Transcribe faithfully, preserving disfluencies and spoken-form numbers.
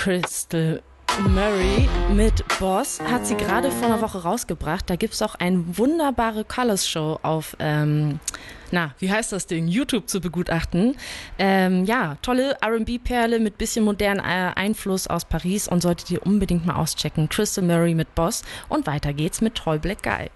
Crystal Murray mit Boss hat sie gerade vor einer Woche rausgebracht. Da gibt es auch eine wunderbare Colors-Show auf, ähm, na, wie heißt das Ding? YouTube zu begutachten. Ähm, ja, tolle R and B-Perle mit bisschen modernen äh, Einfluss aus Paris und solltet ihr unbedingt mal auschecken. Crystal Murray mit Boss und weiter geht's mit Tall Black Guy.